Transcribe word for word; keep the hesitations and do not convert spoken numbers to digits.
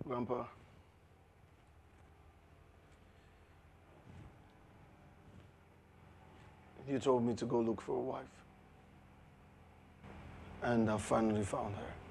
Grandpa, you told me to go look for a wife. And I finally found her.